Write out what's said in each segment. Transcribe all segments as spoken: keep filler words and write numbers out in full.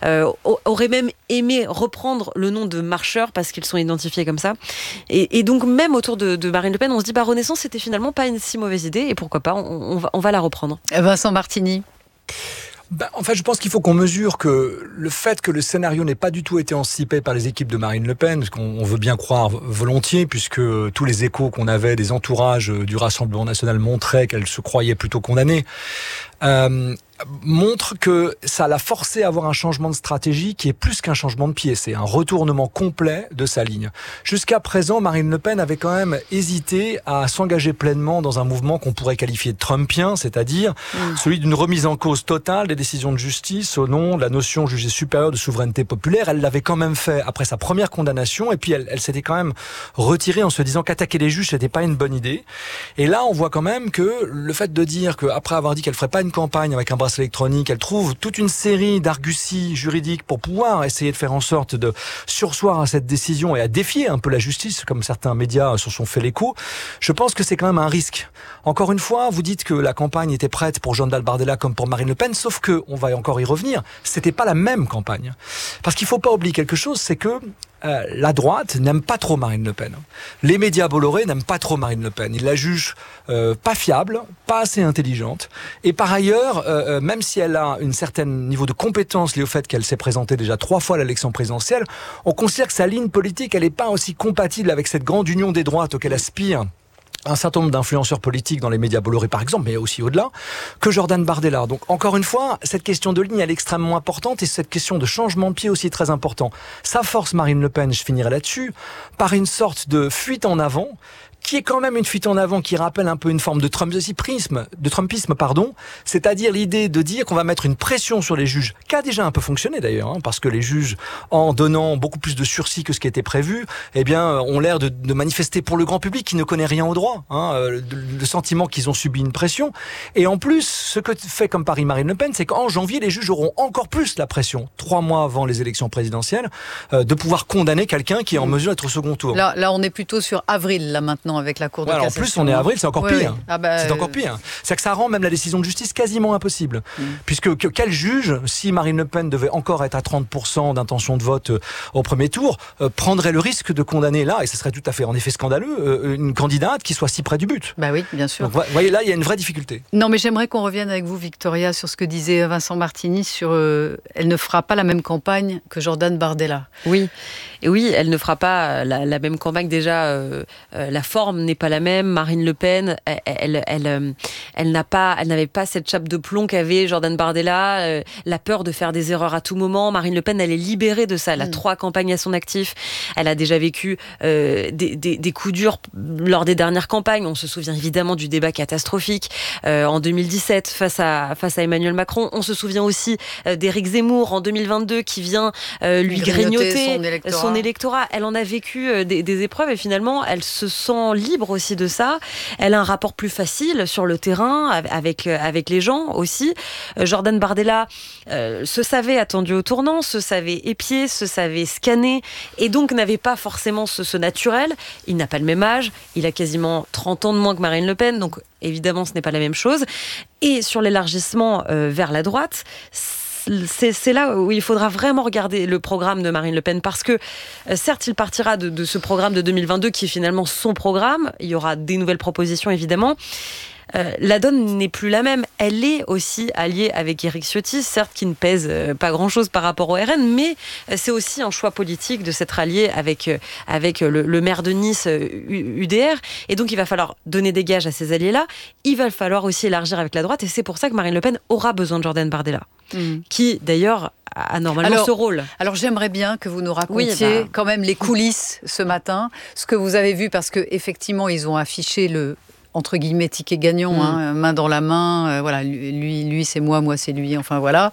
euh, auraient même aimé reprendre le nom de marcheurs parce qu'ils sont identifiés comme ça. Et, et donc, même autour de, de Marine Le Pen, on se dit, bah, Renaissance, c'était finalement pas une si mauvaise idée, et pourquoi pas, on, on, va, on va la reprendre. Vincent Martini. Ben, en fait, je pense qu'il faut qu'on mesure que le fait que le scénario n'ait pas du tout été anticipé par les équipes de Marine Le Pen, parce qu'on on veut bien croire volontiers, puisque tous les échos qu'on avait des entourages du Rassemblement national montraient qu'elle se croyait plutôt condamnée, euh, montre que ça l'a forcé à avoir un changement de stratégie qui est plus qu'un changement de pied, c'est un retournement complet de sa ligne. Jusqu'à présent, Marine Le Pen avait quand même hésité à s'engager pleinement dans un mouvement qu'on pourrait qualifier de trumpien, c'est-à-dire mmh. celui d'une remise en cause totale des décisions de justice au nom de la notion jugée supérieure de souveraineté populaire. Elle l'avait quand même fait après sa première condamnation, et puis elle, elle s'était quand même retirée en se disant qu'attaquer les juges, c'était pas une bonne idée. Et là, on voit quand même que le fait de dire qu'après avoir dit qu'elle ferait pas une campagne avec un bracelet électronique, elle trouve toute une série d'arguties juridiques pour pouvoir essayer de faire en sorte de surseoir à cette décision et à défier un peu la justice, comme certains médias se sont fait l'écho. Je pense que c'est quand même un risque. Encore une fois, vous dites que la campagne était prête pour Jordan Bardella comme pour Marine Le Pen, sauf que, on va encore y revenir, c'était pas la même campagne. Parce qu'il faut pas oublier quelque chose, c'est que Euh, la droite n'aime pas trop Marine Le Pen. Les médias Bolloré n'aiment pas trop Marine Le Pen. Ils la jugent euh, pas fiable, pas assez intelligente. Et par ailleurs, euh, même si elle a un certain niveau de compétence lié au fait qu'elle s'est présentée déjà trois fois à l'élection présidentielle, on considère que sa ligne politique, elle n'est pas aussi compatible avec cette grande union des droites auquel aspire un certain nombre d'influenceurs politiques dans les médias Bolloré par exemple, mais aussi au-delà, que Jordan Bardella. Donc encore une fois, cette question de ligne, elle est extrêmement importante, et cette question de changement de pied aussi très important. Ça force Marine Le Pen, je finirai là-dessus, par une sorte de fuite en avant, qui est quand même une fuite en avant qui rappelle un peu une forme de trumpisme, de trumpisme, pardon, c'est-à-dire l'idée de dire qu'on va mettre une pression sur les juges, qui a déjà un peu fonctionné d'ailleurs, hein, parce que les juges, en donnant beaucoup plus de sursis que ce qui était prévu, eh bien, ont l'air de, de manifester pour le grand public qui ne connaît rien au droit, hein, le, le sentiment qu'ils ont subi une pression. Et en plus, ce que fait comme Paris Marine Le Pen, c'est qu'en janvier, les juges auront encore plus la pression, trois mois avant les élections présidentielles, euh, de pouvoir condamner quelqu'un qui est en mesure d'être au second tour. Là, là, on est plutôt sur avril, là maintenant, avec la Cour de ouais, cassation. En plus, on est avril, c'est encore oui, pire. Oui. Ah bah, c'est encore pire. C'est que ça rend même la décision de justice quasiment impossible. Mmh. Puisque que, quel juge, si Marine Le Pen devait encore être à trente pour cent d'intention de vote euh, au premier tour, euh, prendrait le risque de condamner là, et ce serait tout à fait en effet scandaleux, euh, une candidate qui soit si près du but. Bah oui, bien sûr. Donc, vous voyez, là, il y a une vraie difficulté. Non, mais j'aimerais qu'on revienne avec vous, Victoria, sur ce que disait Vincent Martini, sur euh, elle ne fera pas la même campagne que Jordan Bardella. Oui, et oui, elle ne fera pas la, la même campagne. Déjà, euh, euh, la forme n'est pas la même. Marine Le Pen, elle, elle, elle, elle, elle n'a pas, elle n'avait pas cette chape de plomb qu'avait Jordan Bardella, euh, la peur de faire des erreurs à tout moment. Marine Le Pen, elle est libérée de ça. Elle a mmh. trois campagnes à son actif. Elle a déjà vécu euh, des, des, des coups durs lors des dernières campagnes. On se souvient évidemment du débat catastrophique euh, en deux mille dix-sept face à, face à Emmanuel Macron. On se souvient aussi euh, d'Éric Zemmour en deux mille vingt-deux qui vient euh, lui grignoter son électorat. son électorat. Elle en a vécu euh, des, des épreuves et finalement, elle se sent libre aussi de ça. Elle a un rapport plus facile sur le terrain avec, avec les gens aussi. Euh, Jordan Bardella euh, se savait attendu au tournant, se savait épié, se savait scanné et donc n'avait pas forcément ce, ce naturel. Il n'a pas le même âge, il a quasiment trente ans de moins que Marine Le Pen, donc évidemment ce n'est pas la même chose. Et sur l'élargissement euh, vers la droite, C'est, c'est là où il faudra vraiment regarder le programme de Marine Le Pen parce que euh, certes il partira de, de ce programme de deux mille vingt-deux qui est finalement son programme, il y aura des nouvelles propositions évidemment. Euh, la donne n'est plus la même. Elle est aussi alliée avec Éric Ciotti, certes qui ne pèse euh, pas grand-chose par rapport au R N, mais euh, c'est aussi un choix politique de s'être allié avec, euh, avec le, le maire de Nice, euh, U D R. Et donc il va falloir donner des gages à ces alliés-là. Il va falloir aussi élargir avec la droite et c'est pour ça que Marine Le Pen aura besoin de Jordan Bardella. Mmh. Qui d'ailleurs a normalement alors, ce rôle. Alors j'aimerais bien que vous nous racontiez oui, bah... quand même les coulisses ce matin, ce que vous avez vu parce que effectivement ils ont affiché le entre guillemets ticket gagnant, mmh. hein, main dans la main, euh, voilà, lui, lui c'est moi, moi c'est lui, enfin voilà.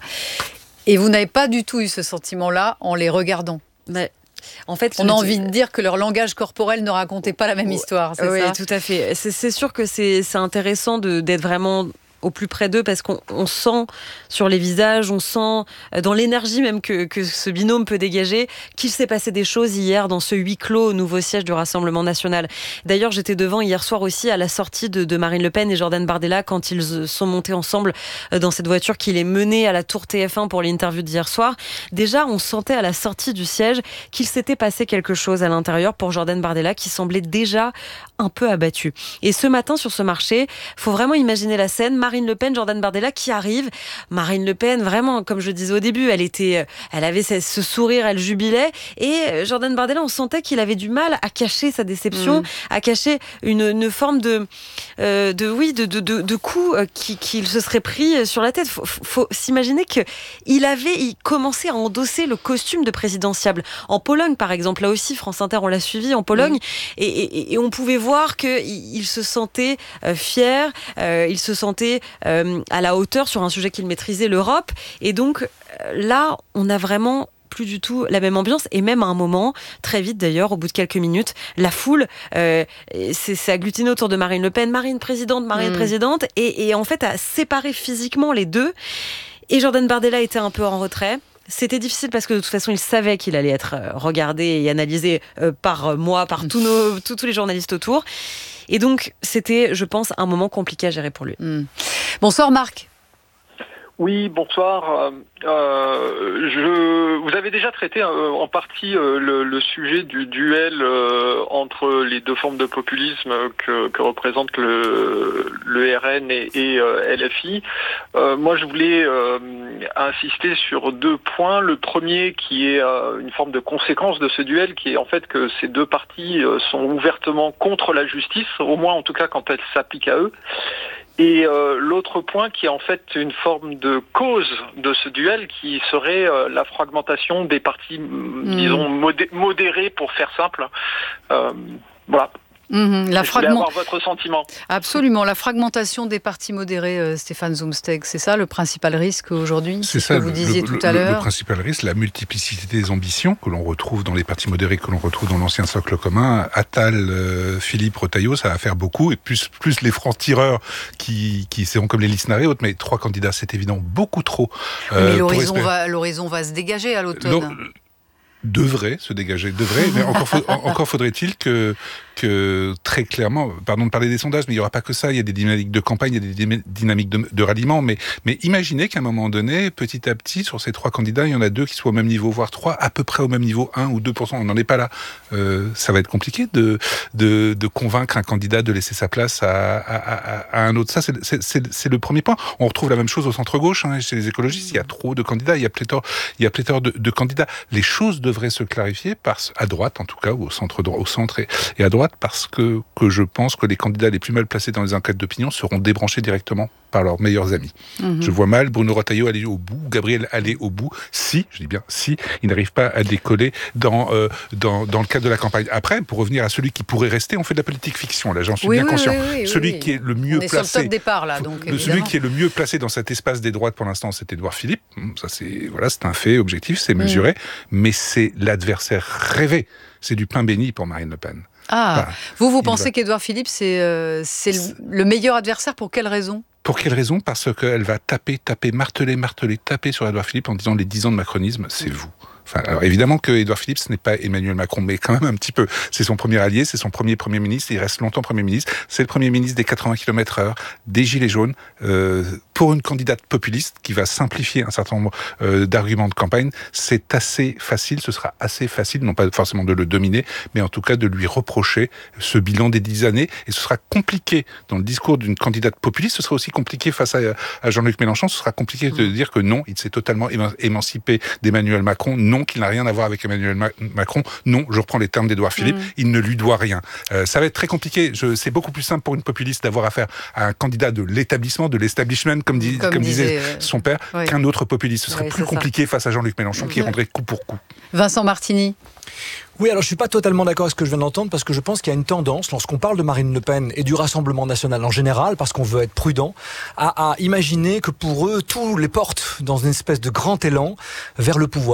Et vous n'avez pas du tout eu ce sentiment-là en les regardant. Mais... En fait, on a envie de dire que leur langage corporel ne racontait pas la même histoire, c'est oui, ça ? Oui, tout à fait. C'est, c'est sûr que c'est, c'est intéressant de, d'être vraiment au plus près d'eux parce qu'on on sent sur les visages, on sent dans l'énergie même que, que ce binôme peut dégager qu'il s'est passé des choses hier dans ce huis clos au nouveau siège du Rassemblement national. D'ailleurs, j'étais devant hier soir aussi à la sortie de, de Marine Le Pen et Jordan Bardella quand ils sont montés ensemble dans cette voiture qui les menait à la tour T F un pour l'interview d'hier soir. Déjà, on sentait à la sortie du siège qu'il s'était passé quelque chose à l'intérieur pour Jordan Bardella qui semblait déjà un peu abattu. Et ce matin, sur ce marché, faut vraiment imaginer la scène. Marine Le Pen, Jordan Bardella qui arrive. Marine Le Pen, vraiment, comme je disais au début, elle était, elle avait ce sourire, elle jubilait. Et Jordan Bardella, on sentait qu'il avait du mal à cacher sa déception, mmh. à cacher une, une forme de, euh, de, oui, de, de, de, de coup qu'il, qu'il se serait pris sur la tête. Faut, faut s'imaginer qu'il avait, il commençait à endosser le costume de présidentiable. En Pologne, par exemple, là aussi, France Inter, on l'a suivi en Pologne, mmh. et, et, et on pouvait voir qu'il il se sentait euh, fier, euh, il se sentait euh, à la hauteur sur un sujet qu'il maîtrisait, l'Europe. Et donc, euh, là, on a vraiment plus du tout la même ambiance, et même à un moment, très vite d'ailleurs, au bout de quelques minutes, la foule euh, s'est, s'est agglutinée autour de Marine Le Pen, Marine présidente, Marine mmh. présidente, et, et en fait a séparé physiquement les deux. Et Jordan Bardella était un peu en retrait. C'était difficile parce que de toute façon, il savait qu'il allait être regardé et analysé par moi, par tous, nos, tous, tous les journalistes autour. Et donc, c'était, je pense, un moment compliqué à gérer pour lui. Mmh. Bonsoir Marc. Oui, bonsoir. Euh, je, vous avez déjà traité euh, en partie euh, le, le sujet du duel euh, entre les deux formes de populisme que, que représentent le, le R N et, et euh, L F I. Euh, moi, je voulais euh, insister sur deux points. Le premier, qui est euh, une forme de conséquence de ce duel, qui est en fait que ces deux partis euh, sont ouvertement contre la justice, au moins en tout cas quand elle s'applique à eux. Et euh, l'autre point qui est en fait une forme de cause de ce duel qui serait euh, la fragmentation des partis, mmh. disons, modé- modérés pour faire simple. Euh, voilà. Mmh, la Je voulais avoir votre sentiment. Absolument, la fragmentation des partis modérés, euh, Stéphane Zumsteg, c'est ça le principal risque aujourd'hui? C'est, c'est ça, ce que vous disiez le, tout le, à l'heure. Le principal risque, la multiplicité des ambitions que l'on retrouve dans les partis modérés, que l'on retrouve dans l'ancien socle commun. Attal, euh, Philippe, Retailleau, ça va faire beaucoup, et plus, plus les francs-tireurs qui, qui seront comme les Lisnard et autres, mais trois candidats, c'est évident, beaucoup trop. Euh, mais l'horizon, espérer... va, l'horizon va se dégager à l'automne. Donc, devrait se dégager, devrait, mais encore, faut, encore faudrait-il que, que très clairement, pardon de parler des sondages, mais il n'y aura pas que ça, il y a des dynamiques de campagne, il y a des dynamiques de, de ralliement, mais, mais imaginez qu'à un moment donné, petit à petit, sur ces trois candidats, il y en a deux qui soient au même niveau, voire trois, à peu près au même niveau, un ou deux pour cent, on n'en est pas là. Euh, ça va être compliqué de, de, de convaincre un candidat de laisser sa place à, à, à, à un autre. Ça, c'est, c'est, c'est, c'est le premier point. On retrouve la même chose au centre-gauche, hein, chez les écologistes, il y a trop de candidats, il y a pléthore, il y a pléthore de, de candidats. Les choses devrait se clarifier, par, à droite en tout cas, ou au centre, au centre et, et à droite, parce que, que je pense que les candidats les plus mal placés dans les enquêtes d'opinion seront débranchés directement par leurs meilleurs amis. Mmh. Je vois mal Bruno Retailleau aller au bout, Gabriel aller au bout, si, je dis bien si, il n'arrive pas à décoller dans, euh, dans, dans le cadre de la campagne. Après, pour revenir à celui qui pourrait rester, on fait de la politique fiction, là j'en suis oui, bien oui, conscient. Oui, oui, celui oui. qui est le mieux on est placé... sur le top départ là, donc le, celui qui est le mieux placé dans cet espace des droites pour l'instant, c'est Édouard Philippe. Ça c'est, voilà, c'est un fait objectif, c'est mesuré, mmh. mais c'est l'adversaire rêvé. C'est du pain béni pour Marine Le Pen. Ah, enfin, vous, vous pensez va... qu'Édouard Philippe, c'est, euh, c'est le, le meilleur adversaire pour quelle raison ? Pour quelle raison ? Parce qu'elle va taper, taper, marteler, marteler, taper sur Édouard Philippe en disant les dix ans de macronisme, c'est vous. Enfin, alors évidemment que Édouard Philippe, ce n'est pas Emmanuel Macron, mais quand même un petit peu. C'est son premier allié, c'est son premier Premier ministre, il reste longtemps Premier ministre. C'est le Premier ministre des quatre-vingts kilomètres heure, des Gilets jaunes, euh, pour une candidate populiste qui va simplifier un certain nombre euh, d'arguments de campagne. C'est assez facile, ce sera assez facile, non pas forcément de le dominer, mais en tout cas de lui reprocher ce bilan des dix années. Et ce sera compliqué dans le discours d'une candidate populiste, ce sera aussi compliqué face à, à Jean-Luc Mélenchon, ce sera compliqué de dire que non, il s'est totalement émancipé d'Emmanuel Macron, non, qu'il n'a rien à voir avec Emmanuel Macron. Non, je reprends les termes d'Édouard Philippe, mmh. il ne lui doit rien. Euh, ça va être très compliqué. Je, c'est beaucoup plus simple pour une populiste d'avoir affaire à un candidat de l'établissement, de l'establishment, comme, dit, comme, comme disait, disait euh... son père, oui. qu'un autre populiste. Ce serait oui, plus compliqué ça. face à Jean-Luc Mélenchon, qui oui. rendrait coup pour coup. Vincent Martini. Oui, alors je ne suis pas totalement d'accord avec ce que je viens d'entendre, parce que je pense qu'il y a une tendance, lorsqu'on parle de Marine Le Pen et du Rassemblement national en général, parce qu'on veut être prudent, à, à imaginer que pour eux, tout les porte dans une espèce de grand élan vers le pouvoir. Et,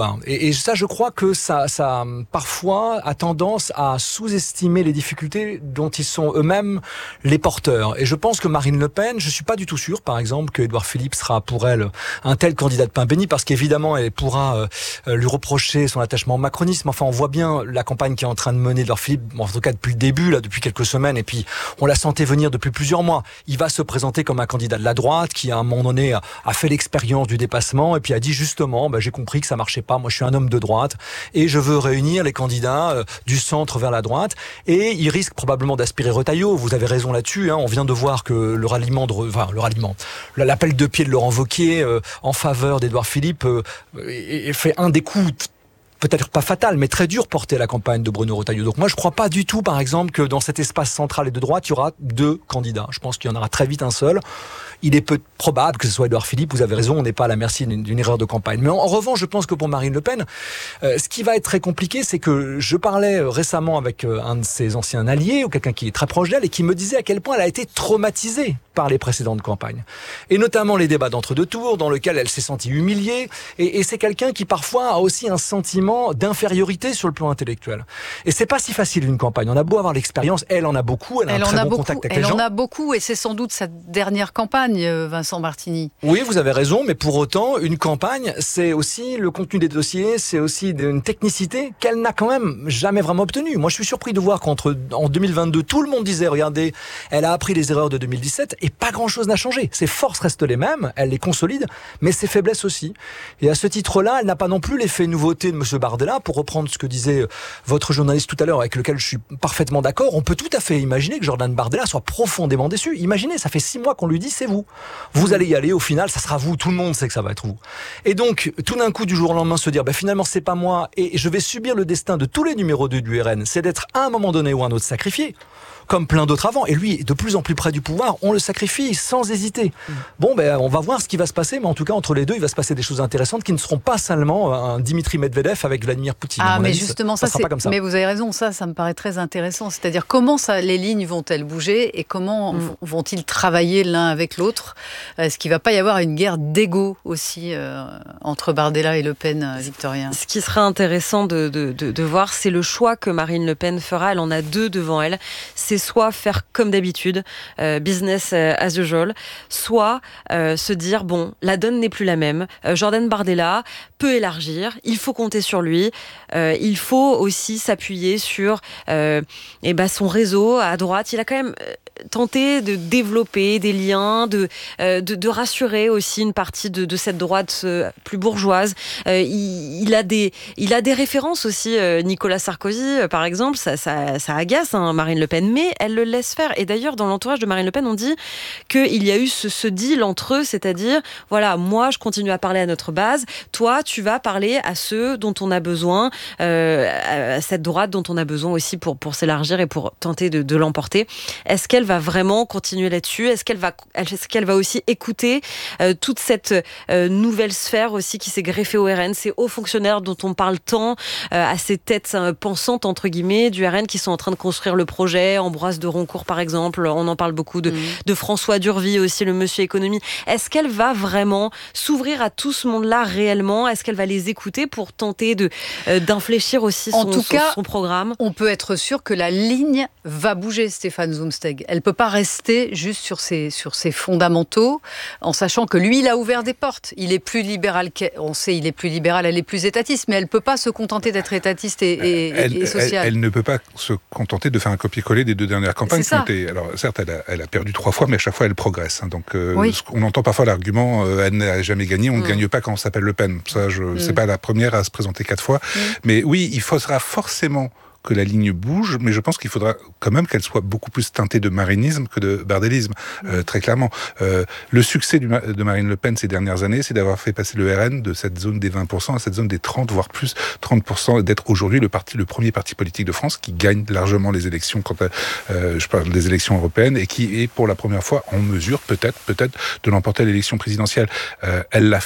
et ça, je crois que ça, ça, parfois, a tendance à sous-estimer les difficultés dont ils sont eux-mêmes les porteurs. Et je pense que Marine Le Pen, je suis pas du tout sûr, par exemple, que Édouard Philippe sera pour elle un tel candidat de pain béni, parce qu'évidemment, elle pourra euh, lui reprocher son attachement au macronisme. Enfin, on voit bien la campagne qui est en train de mener Édouard Philippe, en tout cas depuis le début, là, depuis quelques semaines, et puis on la sentait venir depuis plusieurs mois. Il va se présenter comme un candidat de la droite, qui à un moment donné a, a fait l'expérience du dépassement, et puis a dit justement, bah, j'ai compris que ça marchait pas, moi je suis un homme de droite, et je veux réunir les candidats euh, du centre vers la droite, et il risque probablement d'aspirer Retailleau. Vous avez raison là-dessus, hein. On vient de voir que le ralliement, de, enfin le ralliement, l'appel de pied de Laurent Wauquiez euh, en faveur d'Édouard Philippe euh, fait un des coups peut-être pas fatal, mais très dur porté à la campagne de Bruno Retailleau. Donc moi, je crois pas du tout, par exemple, que dans cet espace central et de droite, il y aura deux candidats. Je pense qu'il y en aura très vite un seul. Il est peu probable que ce soit Édouard Philippe. Vous avez raison, on n'est pas à la merci d'une, d'une erreur de campagne. Mais en, en revanche, je pense que pour Marine Le Pen, euh, ce qui va être très compliqué, c'est que je parlais récemment avec euh, un de ses anciens alliés, ou quelqu'un qui est très proche d'elle, et qui me disait à quel point elle a été traumatisée par les précédentes campagnes. Et notamment les débats d'entre-deux tours, dans lesquels elle s'est sentie humiliée. Et, et c'est quelqu'un qui parfois a aussi un sentiment d'infériorité sur le plan intellectuel. Et c'est pas si facile une campagne. On a beau avoir l'expérience, elle en a beaucoup, elle a elle un très bon beaucoup, contact avec les gens. Elle en a beaucoup, et c'est sans doute sa dernière campagne, Vincent Martini. Oui, vous avez raison, mais pour autant, une campagne, c'est aussi le contenu des dossiers, c'est aussi une technicité qu'elle n'a quand même jamais vraiment obtenue. Moi, je suis surpris de voir qu'entre en deux mille vingt-deux, tout le monde disait, regardez, elle a appris les erreurs de deux mille dix-sept, et pas grand-chose n'a changé. Ses forces restent les mêmes, elle les consolide, mais ses faiblesses aussi. Et à ce titre-là, elle n'a pas non plus l'effet nouveauté de M. Bardella, pour reprendre ce que disait votre journaliste tout à l'heure, avec lequel je suis parfaitement d'accord. On peut tout à fait imaginer que Jordan Bardella soit profondément déçu. Imaginez, ça fait six mois qu'on lui dit, c'est vous. Vous allez y aller, au final, ça sera vous. Tout le monde sait que ça va être vous. Et donc, tout d'un coup, du jour au lendemain, se dire, bah, finalement, c'est pas moi, et je vais subir le destin de tous les numéros deux du R N, c'est d'être à un moment donné ou un autre sacrifié, comme plein d'autres avant. Et lui, de plus en plus près du pouvoir, on le sacrifie sans hésiter. Mmh. Bon, ben, on va voir ce qui va se passer, mais en tout cas, entre les deux, il va se passer des choses intéressantes qui ne seront pas seulement un Dimitri Medvedev avec Vladimir Poutine. Ah, mais avis, justement, ça, ça sera pas comme ça. Mais vous avez raison, ça, ça me paraît très intéressant. C'est-à-dire, comment ça, les lignes vont-elles bouger et comment mmh. vont-ils travailler l'un avec l'autre? Est-ce qu'il ne va pas y avoir une guerre d'ego aussi euh, entre Bardella et Le Pen, euh, Victorien? Ce qui sera intéressant de, de, de, de voir, c'est le choix que Marine Le Pen fera. Elle en a deux devant elle. C'est soit faire comme d'habitude, euh, business as usual, soit euh, se dire, bon, la donne n'est plus la même. Euh, Jordan Bardella peut élargir, il faut compter sur lui. Euh, il faut aussi s'appuyer sur euh, eh ben, son réseau à droite. Il a quand même tenté de développer des liens, de, euh, de, de rassurer aussi une partie de, de cette droite euh, plus bourgeoise. Euh, il, il, a des, il a des références aussi. Euh, Nicolas Sarkozy, euh, par exemple, ça, ça, ça agace hein, Marine Le Pen, mais elle le laisse faire. Et d'ailleurs, dans l'entourage de Marine Le Pen, on dit qu'il y a eu ce, ce deal entre eux, c'est-à-dire, voilà, moi, je continue à parler à notre base, toi, tu vas parler à ceux dont on a besoin, euh, à cette droite dont on a besoin aussi pour, pour s'élargir et pour tenter de, de l'emporter. Est-ce qu'elle va vraiment continuer là-dessus? Est-ce qu'elle va, est-ce qu'elle va aussi écouter euh, toute cette euh, nouvelle sphère aussi qui s'est greffée au R N, ces hauts fonctionnaires dont on parle tant, euh, à ces têtes euh, pensantes, entre guillemets, du R N qui sont en train de construire le projet, Ambroise de Roncourt par exemple, on en parle beaucoup, de, mmh. de François Durvy aussi, le monsieur économie. Est-ce qu'elle va vraiment s'ouvrir à tout ce monde-là réellement? Est-ce qu'elle va les écouter pour tenter de, euh, d'infléchir aussi son, en tout son, cas, son programme? On peut être sûr que la ligne va bouger, Stéphane Zumsteg. Elle ne peut pas rester juste sur ses, sur ses fondamentaux, en sachant que lui, il a ouvert des portes. Il est plus libéral, on sait, il est plus libéral, elle est plus étatiste, mais elle ne peut pas se contenter d'être étatiste et, et, elle, et sociale. Elle, elle ne peut pas se contenter de faire un copier-coller des deux dernières campagnes qui ont été... Alors certes, elle a, elle a perdu trois fois, mais à chaque fois, elle progresse. Hein, donc, euh, oui. On entend parfois l'argument euh, elle n'a jamais gagné, on ne mmh. gagne pas quand on s'appelle Le Pen. Ça, je, mmh. c'est pas la première à se présenter quatre fois. Mmh. Mais oui, il faudra forcément que la ligne bouge, mais je pense qu'il faudra quand même qu'elle soit beaucoup plus teintée de marinisme que de bardélisme, euh, très clairement. Euh, le succès du, de Marine Le Pen ces dernières années, c'est d'avoir fait passer le R N de cette zone des vingt pour cent à cette zone des trente, voire plus trente pour cent, d'être aujourd'hui le, parti, le premier parti politique de France qui gagne largement les élections, quand euh, je parle des élections européennes, et qui est pour la première fois en mesure, peut-être, peut-être, de l'emporter à l'élection présidentielle. Euh, elle l'a fait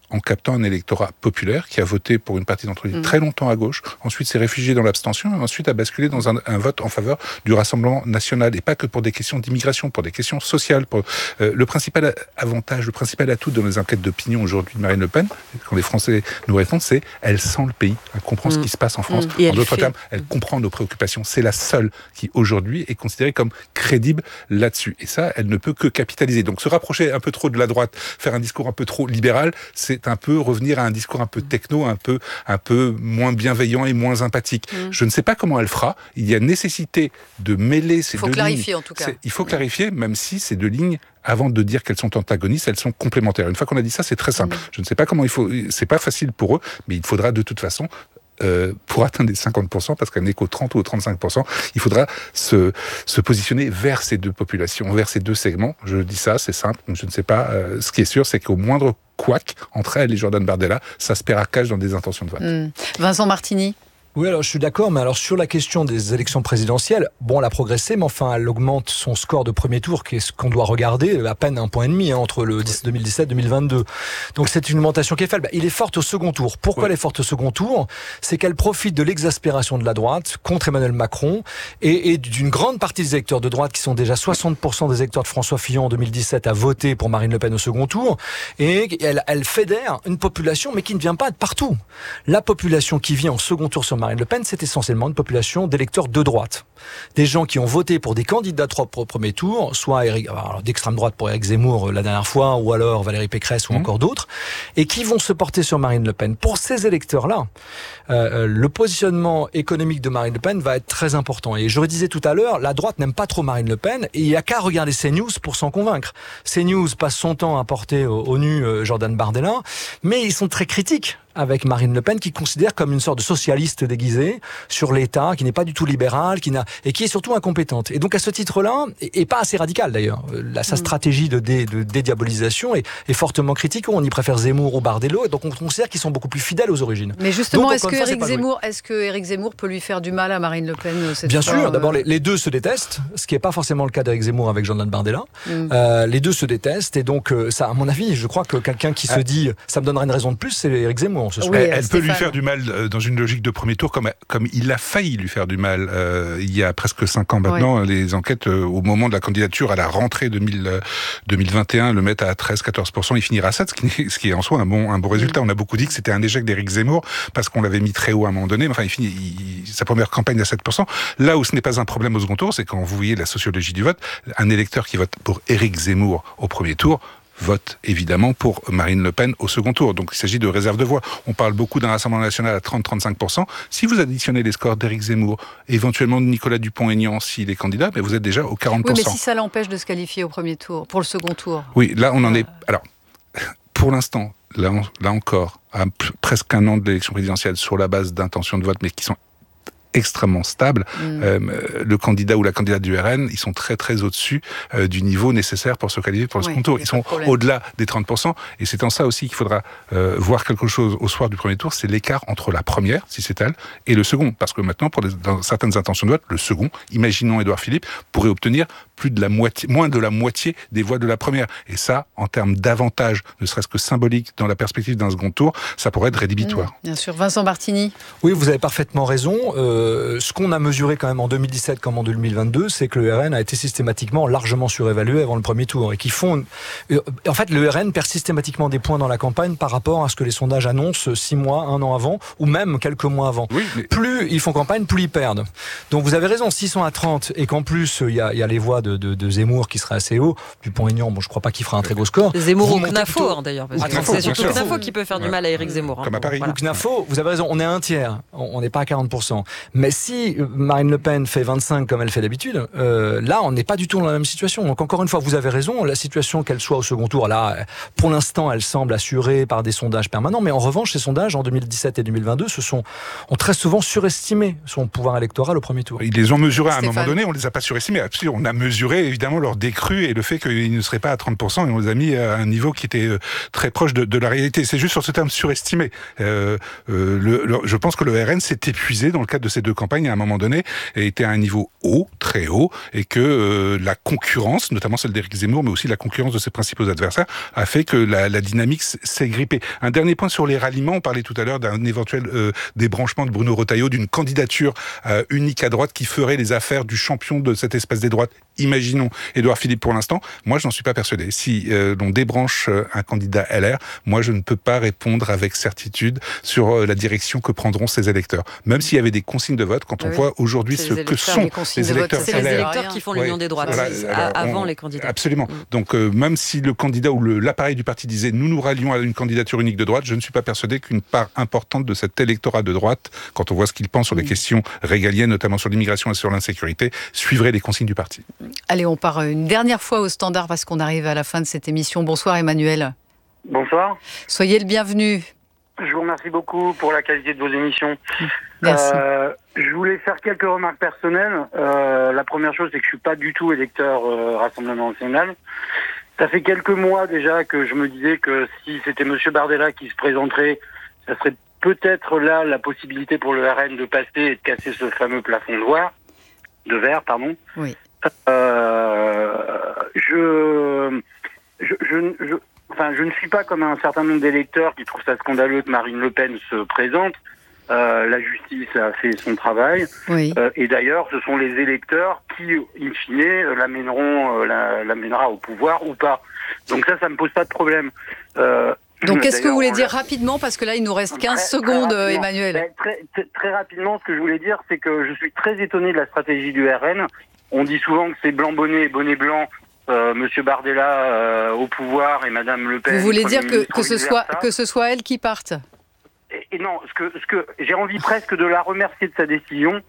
en captant un électorat populaire qui a voté pour une partie d'entre eux mmh. très longtemps à gauche, ensuite s'est réfugié dans l'abstention, et ensuite a basculé dans un, un vote en faveur du Rassemblement national, et pas que pour des questions d'immigration, pour des questions sociales. Pour, euh, le principal avantage, le principal atout de nos enquêtes d'opinion aujourd'hui de Marine Le Pen, quand les Français nous répondent, c'est elle sent le pays, elle comprend mmh. ce qui se passe en France. Mmh. En d'autres fait... termes, elle comprend nos préoccupations. C'est la seule qui aujourd'hui est considérée comme crédible là-dessus. Et ça, elle ne peut que capitaliser. Donc se rapprocher un peu trop de la droite, faire un discours un peu trop libéral, c'est un peu revenir à un discours un peu techno, un peu, un peu moins bienveillant et moins empathique. Mmh. Je ne sais pas comment elle fera. Il y a nécessité de mêler ces deux lignes. Il faut clarifier en tout cas. Il faut clarifier, même si ces deux lignes, avant de dire qu'elles sont antagonistes, elles sont complémentaires. Une fois qu'on a dit ça, c'est très simple. Mmh. Je ne sais pas comment il faut... C'est pas facile pour eux, mais il faudra de toute façon... Euh, pour atteindre les cinquante pour cent, parce qu'elle n'est qu'au trente ou au trente-cinq pour cent, il faudra se, se positionner vers ces deux populations, vers ces deux segments. Je dis ça, c'est simple, je ne sais pas. Euh, ce qui est sûr, c'est qu'au moindre couac entre elle et Jordan Bardella, ça se perd à cache dans des intentions de vote. Mmh. Vincent Martini. Oui, alors je suis d'accord, mais alors sur la question des élections présidentielles, bon, elle a progressé, mais enfin, elle augmente son score de premier tour, qui est ce qu'on doit regarder, à peine un point et demi hein, entre le deux mille dix-sept et deux mille vingt-deux. Donc c'est une augmentation qui est faible. Il est forte au second tour. Pourquoi ouais. elle est forte au second tour ? C'est qu'elle profite de l'exaspération de la droite contre Emmanuel Macron et, et d'une grande partie des électeurs de droite, qui sont déjà soixante pour cent des électeurs de François Fillon en deux mille dix-sept à voter pour Marine Le Pen au second tour. Et elle, elle fédère une population, mais qui ne vient pas de partout. La population qui vient en second tour sur Marine Le Pen, c'est essentiellement une population d'électeurs de droite. Des gens qui ont voté pour des candidats au premier tour, soit Eric, alors, d'extrême droite pour Éric Zemmour la dernière fois, ou alors Valérie Pécresse, ou mmh. encore d'autres, et qui vont se porter sur Marine Le Pen. Pour ces électeurs-là, euh, le positionnement économique de Marine Le Pen va être très important. Et je le disais tout à l'heure, la droite n'aime pas trop Marine Le Pen, et il n'y a qu'à regarder CNews pour s'en convaincre. CNews passe son temps à porter au, au nu euh, Jordan Bardella, mais ils sont très critiques avec Marine Le Pen, qui considère comme une sorte de socialiste déguisée sur l'État, qui n'est pas du tout libéral, qui n'a, et qui est surtout incompétente. Et donc à ce titre-là, et, et pas assez radical d'ailleurs, la, sa stratégie de, dé, de dédiabolisation est, est fortement critique. On y préfère Zemmour ou Bardella, et donc on considère qu'ils sont beaucoup plus fidèles aux origines. Mais justement, donc, est-ce, que Éric Zemmour, est-ce que Éric Zemmour peut lui faire du mal à Marine Le Pen cette Bien fois, sûr, euh... d'abord les, les deux se détestent, ce qui n'est pas forcément le cas d'Éric Zemmour avec Jordan Bardella. Mm. Euh, les deux se détestent, et donc ça, à mon avis, je crois que quelqu'un qui ah. se dit ça me donnerait une raison de plus, c'est Éric Zemmour ce soir. Oui, elle peut lui faire du mal euh, dans une logique de premier tour, comme, comme il a failli lui faire du mal euh, il y a presque cinq ans maintenant. Oui. Les enquêtes, euh, au moment de la candidature à la rentrée deux mille, euh, deux mille vingt et un, le mettent à treize à quatorze pour cent. Il finira à sept, ce qui, ce qui est en soi un bon, un bon résultat. On a beaucoup dit que c'était un échec d'Éric Zemmour, parce qu'on l'avait mis très haut à un moment donné. Mais enfin, il finit il, sa première campagne à sept pour cent. Là où ce n'est pas un problème au second tour, c'est quand vous voyez la sociologie du vote, un électeur qui vote pour Éric Zemmour au premier tour vote évidemment pour Marine Le Pen au second tour. Donc il s'agit de réserve de voix. On parle beaucoup d'un Rassemblement national à trente à trente-cinq pour cent. Si vous additionnez les scores d'Éric Zemmour, éventuellement de Nicolas Dupont-Aignan s'il est candidat, mais vous êtes déjà au quarante pour cent. Oui, mais si ça l'empêche de se qualifier au premier tour, pour le second tour. Oui, là on en est... Alors, pour l'instant, là, là encore, à presque un an de l'élection présidentielle, sur la base d'intentions de vote, mais qui sont extrêmement stable. Mmh. Euh, le candidat ou la candidate du R N, ils sont très très au-dessus euh, du niveau nécessaire pour se qualifier pour le oui, second tour. Ils sont au-delà des trente pour cent. Et c'est en ça aussi qu'il faudra euh, voir quelque chose au soir du premier tour, c'est l'écart entre la première, si c'est elle, et le second. Parce que maintenant, pour des, dans certaines intentions de vote, le second, imaginons Édouard Philippe, pourrait obtenir plus de la moitié, moins de la moitié des voix de la première. Et ça, en termes d'avantage, ne serait-ce que symbolique dans la perspective d'un second tour, ça pourrait être rédhibitoire. Mmh, bien sûr. Vincent Martini. Oui, vous avez parfaitement raison. Euh, ce qu'on a mesuré quand même en deux mille dix-sept comme en deux mille vingt-deux, c'est que le R N a été systématiquement largement surévalué avant le premier tour et qui font, en fait, le R N perd systématiquement des points dans la campagne par rapport à ce que les sondages annoncent six mois, un an avant, ou même quelques mois avant. Oui, mais... Plus ils font campagne, plus ils perdent. Donc vous avez raison, s'ils sont à trente et qu'en plus il y a, y a les voix de, de, de Zemmour qui seraient assez haut, Dupont-Aignan, bon, je crois pas qu'il fera un très gros score. Zemmour ou Knafo plutôt... d'ailleurs, parce que Knafo, c'est surtout Knafo qui peut faire ouais. du mal à Éric Zemmour. Comme hein, à Paris. voilà. Ou Knafo, vous avez raison, on est à un tiers, on n'est pas à quarante pour cent. Mais si Marine Le Pen fait vingt-cinq comme elle fait d'habitude, euh, là on n'est pas du tout dans la même situation. Donc encore une fois, vous avez raison, la situation qu'elle soit au second tour, là, pour l'instant elle semble assurée par des sondages permanents, mais en revanche ces sondages en deux mille dix-sept et deux mille vingt-deux se sont, ont très souvent surestimé son pouvoir électoral au premier tour. Ils les ont mesurés à un Stéphane. moment donné, on les a pas surestimés, on a mesuré évidemment leur décrue et le fait qu'ils ne seraient pas à trente pour cent et on les a mis à un niveau qui était très proche de, de la réalité. C'est juste sur ce terme surestimé. Euh, euh, le, le, je pense que le R N s'est épuisé dans le cadre de cette ces deux campagnes, à un moment donné, étaient à un niveau haut, très haut, et que euh, la concurrence, notamment celle d'Éric Zemmour, mais aussi la concurrence de ses principaux adversaires, a fait que la, la dynamique s'est grippée. Un dernier point sur les ralliements. On parlait tout à l'heure d'un éventuel euh, débranchement de Bruno Retailleau, d'une candidature euh, unique à droite qui ferait les affaires du champion de cette espèce des droites. Imaginons Édouard Philippe pour l'instant. Moi, je n'en suis pas persuadé. Si euh, l'on débranche euh, un candidat L R, moi, je ne peux pas répondre avec certitude sur euh, la direction que prendront ces électeurs. Même s'il y avait des consignes de vote, quand on oui. vote aujourd'hui ce que sont les, les électeurs. C'est les électeurs qui font l'union ouais. des droites, voilà, alors, avant on, les candidats. Absolument. Mm. Donc, euh, même si le candidat ou le, l'appareil du parti disait « nous nous rallions à une candidature unique de droite », je ne suis pas persuadé qu'une part importante de cet électorat de droite, quand on voit ce qu'il pense sur les mm. questions régaliennes, notamment sur l'immigration et sur l'insécurité, suivrait les consignes du parti. Allez, on part une dernière fois au standard parce qu'on arrive à la fin de cette émission. Bonsoir Emmanuel. Bonsoir. Soyez le bienvenu. Je vous remercie beaucoup pour la qualité de vos émissions. Merci. Euh, je voulais faire quelques remarques personnelles. Euh, la première chose, c'est que je suis pas du tout électeur euh, Rassemblement national. Ça fait quelques mois déjà que je me disais que si c'était Monsieur Bardella qui se présenterait, ça serait peut-être là la possibilité pour le R N de passer et de casser ce fameux plafond de verre, de verre, pardon. Oui. Euh, je, je, je, je Enfin, je ne suis pas comme un certain nombre d'électeurs qui trouvent ça scandaleux que Marine Le Pen se présente. Euh, la justice a fait son travail. Oui. Euh, et d'ailleurs, ce sont les électeurs qui, in fine, l'amèneront, euh, la, l'amènera au pouvoir ou pas. Donc ça, ça me pose pas de problème. Euh, Donc, qu'est-ce que vous voulez dire rapidement, parce que là, il nous reste quinze très, secondes, très Emmanuel. Ben, très, très, très rapidement, ce que je voulais dire, c'est que je suis très étonné de la stratégie du R N. On dit souvent que c'est blanc-bonnet et bonnet blanc. Euh, Monsieur Bardella euh, au pouvoir et Madame Le Pen. Vous voulez dire que, que, ce soit, que ce soit elle qui parte ? et, et non, ce que, ce que j'ai envie presque de la remercier de sa décision,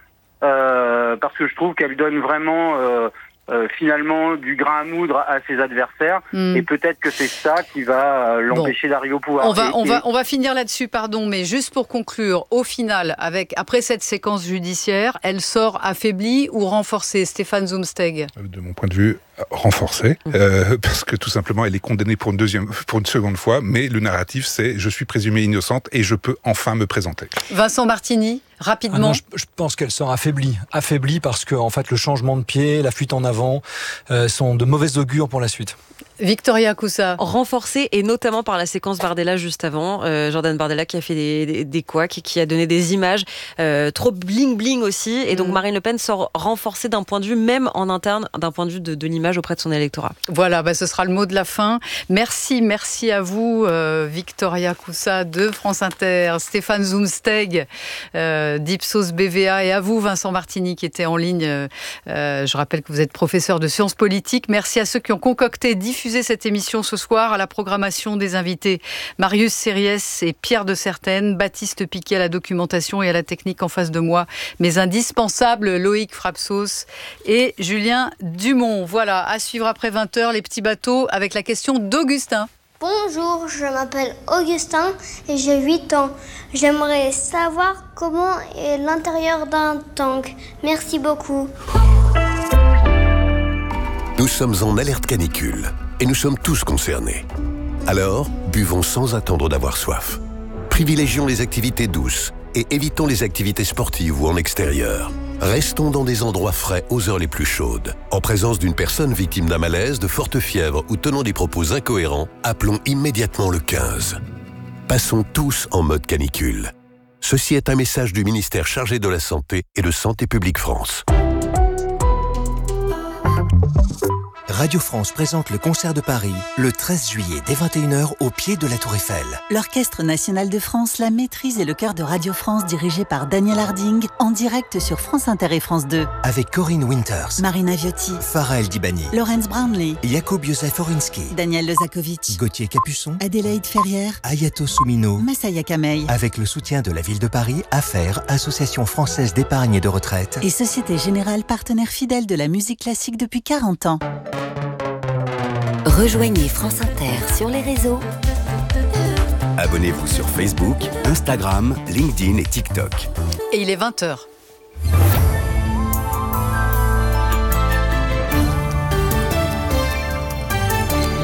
euh, parce que je trouve qu'elle donne vraiment euh, euh, finalement du grain à moudre à ses adversaires, mmh. et peut-être que c'est ça qui va euh, l'empêcher bon. d'arriver au pouvoir. On va, et, on, et... va, on va finir là-dessus, pardon, mais juste pour conclure, au final, avec, après cette séquence judiciaire, elle sort affaiblie ou renforcée, Stéphane Zumsteg ? De mon point de vue, renforcée, euh, parce que tout simplement elle est condamnée pour une deuxième, pour une seconde fois, mais le narratif c'est je suis présumée innocente et je peux enfin me présenter. Vincent Martini, rapidement. Ah non, je, je pense qu'elle sera affaiblie, affaiblie parce que en fait le changement de pied, la fuite en avant euh, sont de mauvais augure pour la suite. Victoria Coussa. Renforcée, et notamment par la séquence Bardella juste avant. Euh, Jordan Bardella qui a fait des, des, des couacs et qui a donné des images euh, trop bling-bling aussi. Et donc mmh. Marine Le Pen sort renforcée d'un point de vue, même en interne, d'un point de vue de, de l'image auprès de son électorat. Voilà, bah, ce sera le mot de la fin. Merci, merci à vous, euh, Victoria Coussa de France Inter, Stéphane Zumsteg euh, d'Ipsos B V A, et à vous, Vincent Martini, qui était en ligne. Euh, je rappelle que vous êtes professeur de sciences politiques. Merci à ceux qui ont concocté, diffusé cette émission ce soir. À la programmation des invités, Marius Sériès et Pierre de Certaine, Baptiste Piquet à la documentation et à la technique en face de moi, mais indispensables, Loïc Frapsos et Julien Dumont. Voilà, à suivre après vingt heures, les petits bateaux avec la question d'Augustin. Bonjour, je m'appelle Augustin et j'ai huit ans. J'aimerais savoir comment est l'intérieur d'un tank. Merci beaucoup. Nous sommes en alerte canicule et nous sommes tous concernés. Alors, buvons sans attendre d'avoir soif. Privilégions les activités douces et évitons les activités sportives ou en extérieur. Restons dans des endroits frais aux heures les plus chaudes. En présence d'une personne victime d'un malaise, de forte fièvre ou tenant des propos incohérents, appelons immédiatement le quinze. Passons tous en mode canicule. Ceci est un message du ministère chargé de la Santé et de Santé publique France. Radio France présente le concert de Paris le treize juillet dès vingt et une heures au pied de la Tour Eiffel. L'Orchestre National de France, la maîtrise et le chœur de Radio France dirigé par Daniel Harding en direct sur France Inter et France deux. Avec Corinne Winters, Marina Viotti, Farah El Dibani, Laurence Brownlee, Jacob Josef Orinsky, Daniel Lezakovic, Gauthier Capuçon, Adélaïde Ferrière, Ayato Soumino, Massaya Kamei. Avec le soutien de la ville de Paris, Affaires, Association française d'épargne et de retraite et Société Générale, partenaire fidèle de la musique classique depuis quarante ans. Rejoignez France Inter sur les réseaux. Abonnez-vous sur Facebook, Instagram, LinkedIn et TikTok. Et il est vingt heures.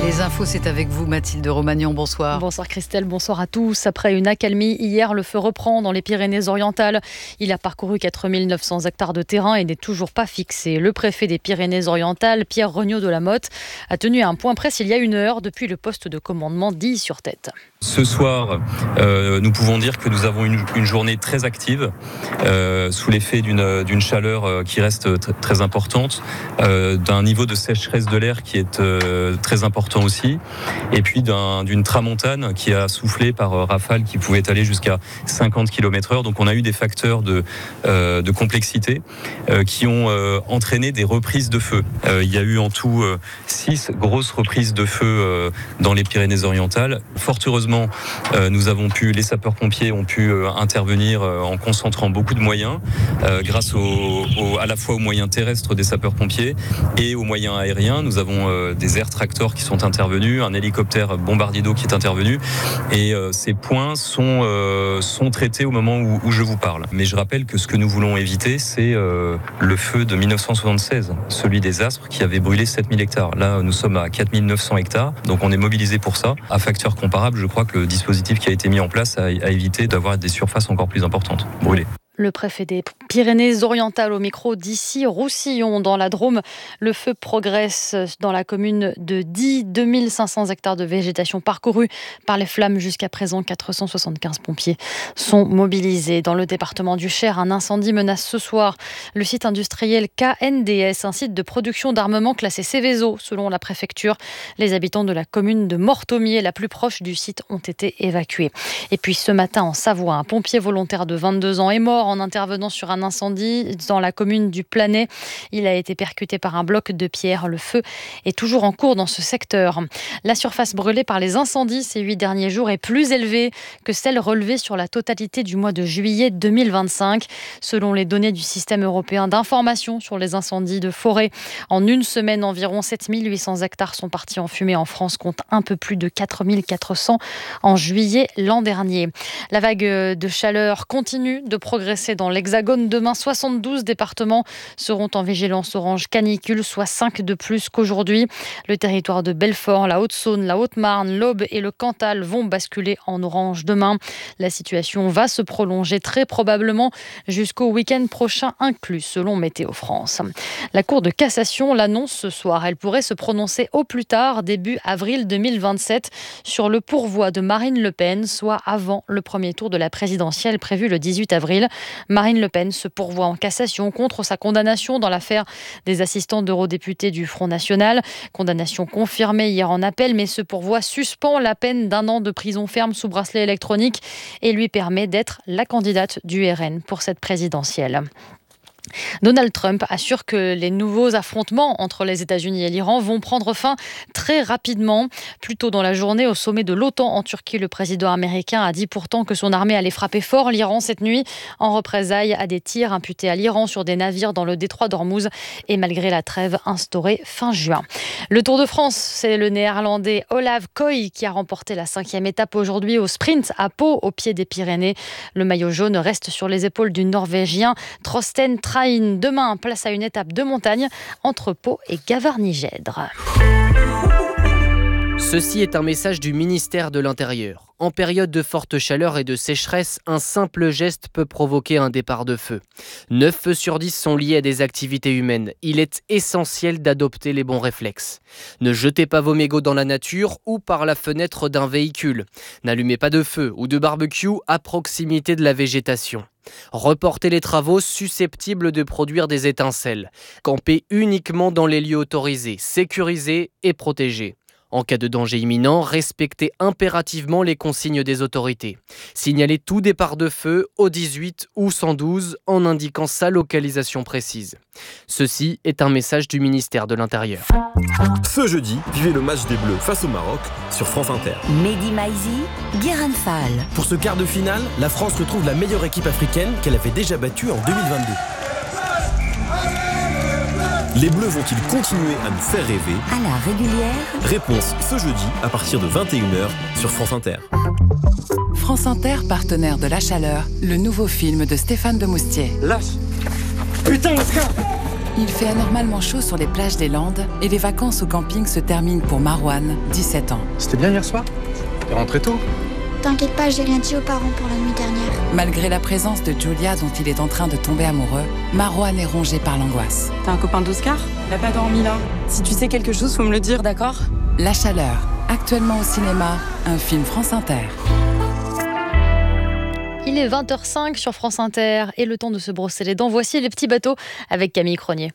Les infos, c'est avec vous, Mathilde Romagnan. Bonsoir. Bonsoir Christelle, bonsoir à tous. Après une accalmie, hier, le feu reprend dans les Pyrénées-Orientales. Il a parcouru quatre mille neuf cents hectares de terrain et n'est toujours pas fixé. Le préfet des Pyrénées-Orientales, Pierre Regnault de la Motte, a tenu un point presse il y a une heure depuis le poste de commandement d'Illy-sur-Tête. Ce soir, euh, nous pouvons dire que nous avons une, une journée très active, euh, sous l'effet d'une, d'une chaleur qui reste t- très importante, euh, d'un niveau de sécheresse de l'air qui est euh, très important aussi, et puis d'un, d'une tramontane qui a soufflé par euh, rafales qui pouvaient aller jusqu'à cinquante kilomètres heure. Donc on a eu des facteurs de, euh, de complexité euh, qui ont euh, entraîné des reprises de feu. Euh, il y a eu en tout euh, six grosses reprises de feu euh, dans les Pyrénées-Orientales. Fort heureusement, euh, nous avons pu, les sapeurs-pompiers ont pu euh, intervenir euh, en concentrant beaucoup de moyens, euh, grâce au, au, à la fois aux moyens terrestres des sapeurs-pompiers et aux moyens aériens. Nous avons euh, des air tractors qui sont intervenus, un hélicoptère bombardier d'eau qui est intervenu, et euh, ces points sont, euh, sont traités au moment où, où je vous parle. Mais je rappelle que ce que nous voulons éviter, c'est euh, le feu de dix-neuf cent soixante-seize, celui des Aspres qui avait brûlé sept mille hectares. Là, nous sommes à quatre mille neuf cents hectares, donc on est mobilisé pour ça. À facteur comparable, je crois que le dispositif qui a été mis en place a, a évité d'avoir des surfaces encore plus importantes brûlées. Le préfet des Pyrénées-Orientales au micro d'ici Roussillon dans la Drôme. Le feu progresse dans la commune de Die. deux mille cinq cents hectares de végétation parcourus par les flammes. Jusqu'à présent, quatre cent soixante-quinze pompiers sont mobilisés. Dans le département du Cher, un incendie menace ce soir le site industriel K N D S, un site de production d'armement classé Céveso selon la préfecture. Les habitants de la commune de Mortomier, la plus proche du site, ont été évacués. Et puis ce matin en Savoie, un pompier volontaire de vingt-deux ans est mort en intervenant sur un incendie dans la commune du Planay. Il a été percuté par un bloc de pierre. Le feu est toujours en cours dans ce secteur. La surface brûlée par les incendies ces huit derniers jours est plus élevée que celle relevée sur la totalité du mois de juillet deux mille vingt-cinq. Selon les données du système européen d'information sur les incendies de forêt, en une semaine, environ sept mille huit cents hectares sont partis en fumée en France, contre un peu plus de quatre mille quatre cents en juillet l'an dernier. La vague de chaleur continue de progresser dans l'Hexagone. Demain, soixante-douze départements seront en vigilance orange canicule, soit cinq de plus qu'aujourd'hui. Le territoire de Belfort, la Haute-Saône, la Haute-Marne, l'Aube et le Cantal vont basculer en orange demain. La situation va se prolonger très probablement jusqu'au week-end prochain inclus, selon Météo France. La Cour de cassation l'annonce ce soir. Elle pourrait se prononcer au plus tard, début avril deux mille vingt-sept, sur le pourvoi de Marine Le Pen, soit avant le premier tour de la présidentielle prévu le dix-huit avril. Marine Le Pen se pourvoit en cassation contre sa condamnation dans l'affaire des assistants d'eurodéputés du Front National. Condamnation confirmée hier en appel, mais ce pourvoi suspend la peine d'un an de prison ferme sous bracelet électronique et lui permet d'être la candidate du R N pour cette présidentielle. Donald Trump assure que les nouveaux affrontements entre les États-Unis et l'Iran vont prendre fin très rapidement. Plus tôt dans la journée, au sommet de l'OTAN en Turquie, le président américain a dit pourtant que son armée allait frapper fort l'Iran cette nuit en représailles à des tirs imputés à l'Iran sur des navires dans le détroit d'Ormuz et malgré la trêve instaurée fin juin. Le Tour de France, c'est le néerlandais Olav Koy qui a remporté la cinquième étape aujourd'hui au sprint à Pau, au pied des Pyrénées. Le maillot jaune reste sur les épaules du Norvégien Trosten Train. Demain, place à une étape de montagne entre Pau et Gavarnie-Gèdre. Ceci est un message du ministère de l'Intérieur. En période de forte chaleur et de sécheresse, un simple geste peut provoquer un départ de feu. neuf feux sur dix sont liés à des activités humaines. Il est essentiel d'adopter les bons réflexes. Ne jetez pas vos mégots dans la nature ou par la fenêtre d'un véhicule. N'allumez pas de feu ou de barbecue à proximité de la végétation. Reportez les travaux susceptibles de produire des étincelles. Campez uniquement dans les lieux autorisés, sécurisés et protégés. En cas de danger imminent, respectez impérativement les consignes des autorités. Signalez tout départ de feu au dix-huit ou cent douze en indiquant sa localisation précise. Ceci est un message du ministère de l'Intérieur. Ce jeudi, vivez le match des Bleus face au Maroc sur France Inter. Mehdi Maizi, Guérin Fall. Pour ce quart de finale, la France retrouve la meilleure équipe africaine qu'elle avait déjà battue en deux mille vingt-deux. Les Bleus vont-ils continuer à nous faire rêver? À la régulière. Réponse ce jeudi à partir de vingt et une heures sur France Inter. France Inter, partenaire de La Chaleur, le nouveau film de Stéphane Demoustier. Lâche. Putain, Oscar. Il fait anormalement chaud sur les plages des Landes et les vacances au camping se terminent pour Marouane, dix-sept ans. C'était bien hier soir? T'es rentré tôt? T'inquiète pas, j'ai rien dit aux parents pour la nuit dernière. Malgré la présence de Julia dont il est en train de tomber amoureux, Marouane est rongé par l'angoisse. T'as un copain d'Oscar? Il a pas dormi là. Si tu sais quelque chose, faut me le dire, d'accord? La chaleur, actuellement au cinéma, un film France Inter. Il est vingt heures cinq sur France Inter et le temps de se brosser les dents. Voici les petits bateaux avec Camille Cronier.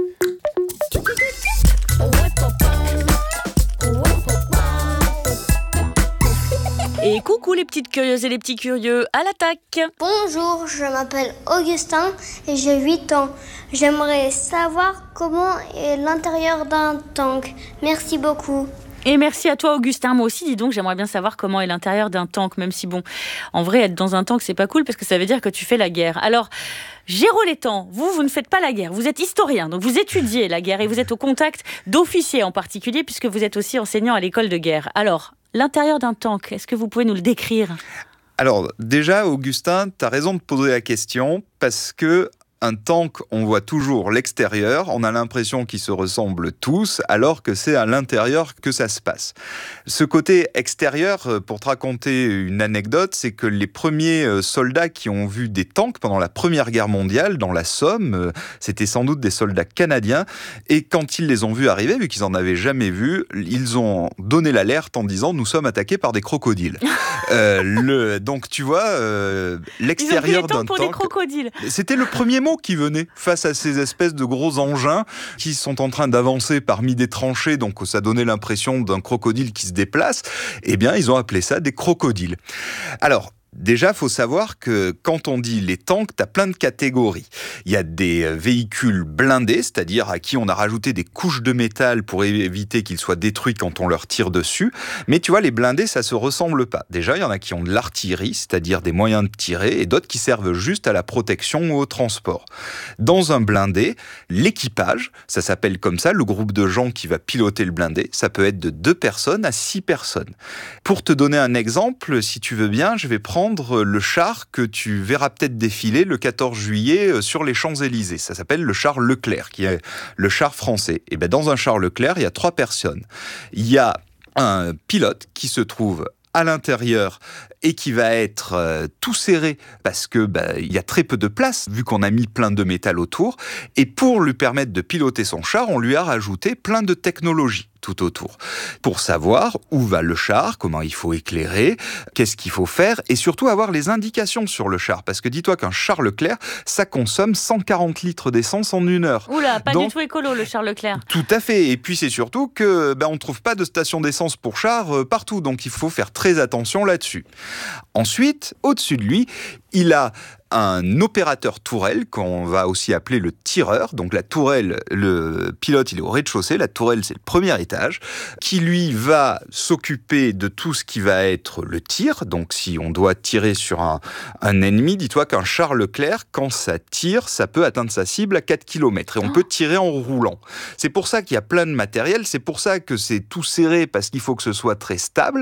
Et coucou les petites curieuses et les petits curieux, à l'attaque! Bonjour, je m'appelle Augustin et j'ai huit ans. J'aimerais savoir comment est l'intérieur d'un tank. Merci beaucoup. Et merci à toi Augustin, moi aussi dis donc j'aimerais bien savoir comment est l'intérieur d'un tank, même si bon, en vrai être dans un tank c'est pas cool parce que ça veut dire que tu fais la guerre. Alors Géraud Létang, vous, vous ne faites pas la guerre, vous êtes historien, donc vous étudiez la guerre et vous êtes au contact d'officiers en particulier puisque vous êtes aussi enseignant à l'école de guerre. Alors, l'intérieur d'un tank, est-ce que vous pouvez nous le décrire ? Alors déjà Augustin, tu as raison de poser la question parce que un tank, on voit toujours l'extérieur, on a l'impression qu'ils se ressemblent tous, alors que c'est à l'intérieur que ça se passe. Ce côté extérieur, pour te raconter une anecdote, c'est que les premiers soldats qui ont vu des tanks pendant la Première Guerre mondiale, dans la Somme, c'était sans doute des soldats canadiens, et quand ils les ont vus arriver, vu qu'ils n'en avaient jamais vu, ils ont donné l'alerte en disant « nous sommes attaqués par des crocodiles ». euh, le, donc tu vois, euh, l'extérieur d'un tank... pour des crocodiles. C'était le premier mot qui venaient face à ces espèces de gros engins qui sont en train d'avancer parmi des tranchées, donc ça donnait l'impression d'un crocodile qui se déplace, eh bien ils ont appelé ça des crocodiles. Alors, déjà, il faut savoir que quand on dit les tanks, tu as plein de catégories. Il y a des véhicules blindés, c'est-à-dire à qui on a rajouté des couches de métal pour éviter qu'ils soient détruits quand on leur tire dessus. Mais tu vois, les blindés, ça se ressemble pas. Déjà, il y en a qui ont de l'artillerie, c'est-à-dire des moyens de tirer, et d'autres qui servent juste à la protection ou au transport. Dans un blindé, l'équipage, ça s'appelle comme ça, le groupe de gens qui va piloter le blindé, ça peut être de deux personnes à six personnes. Pour te donner un exemple, si tu veux bien, je vais prendre le char que tu verras peut-être défiler le quatorze juillet sur les Champs-Élysées. Ça s'appelle le char Leclerc, qui est le char français. Et bien dans un char Leclerc, il y a trois personnes. Il y a un pilote qui se trouve à l'intérieur et qui va être euh, tout serré parce que bah, il y a très peu de place vu qu'on a mis plein de métal autour, et pour lui permettre de piloter son char, on lui a rajouté plein de technologies tout autour pour savoir où va le char, comment il faut éclairer, qu'est-ce qu'il faut faire, et surtout avoir les indications sur le char, parce que dis-toi qu'un char Leclerc, ça consomme cent quarante litres d'essence en une heure. Oula, pas Donc, du tout écolo le char Leclerc. Tout à fait, et puis c'est surtout que ben, on ne trouve pas de station d'essence pour char euh, partout, donc il faut faire très attention là-dessus. Ensuite, au-dessus de lui, il a un opérateur tourelle, qu'on va aussi appeler le tireur. Donc la tourelle, le pilote, il est au rez-de-chaussée, la tourelle, c'est le premier étage, qui lui va s'occuper de tout ce qui va être le tir. Donc si on doit tirer sur un, un ennemi, dis-toi qu'un char Leclerc, quand ça tire, ça peut atteindre sa cible à quatre kilomètres, et on oh. peut tirer en roulant. C'est pour ça qu'il y a plein de matériel, c'est pour ça que c'est tout serré, parce qu'il faut que ce soit très stable.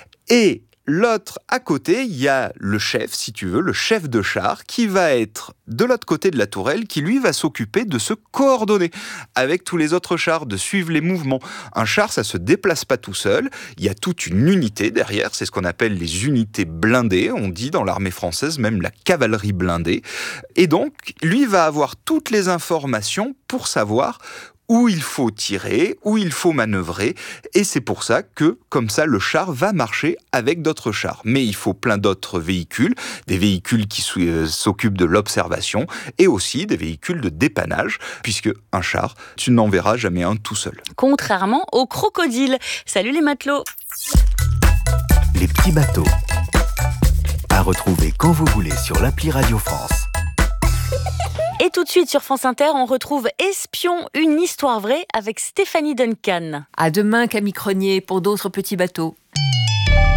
Et l'autre, à côté, il y a le chef, si tu veux, le chef de char, qui va être de l'autre côté de la tourelle, qui lui va s'occuper de se coordonner avec tous les autres chars, de suivre les mouvements. Un char, ça se déplace pas tout seul, il y a toute une unité derrière, c'est ce qu'on appelle les unités blindées, on dit dans l'armée française même la cavalerie blindée. Et donc, lui va avoir toutes les informations pour savoir où il faut tirer, où il faut manœuvrer, et c'est pour ça que, comme ça, le char va marcher avec d'autres chars. Mais il faut plein d'autres véhicules, des véhicules qui s'occupent de l'observation, et aussi des véhicules de dépannage, puisque un char, tu n'en verras jamais un tout seul. Contrairement aux crocodiles. Salut les matelots. Les petits bateaux. À retrouver quand vous voulez sur l'appli Radio France. Et tout de suite sur France Inter, on retrouve Espion, une histoire vraie avec Stéphanie Duncan. À demain Camille Cronier pour d'autres petits bateaux.